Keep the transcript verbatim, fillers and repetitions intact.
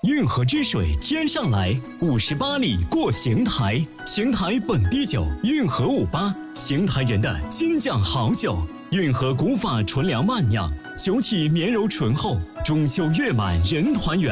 运河之水天上来，五十八里过邢台。邢台本地酒，运河五八，邢台人的金酱好酒。运河古法纯粮慢酿，酒体绵柔醇厚，中秋月满人团圆。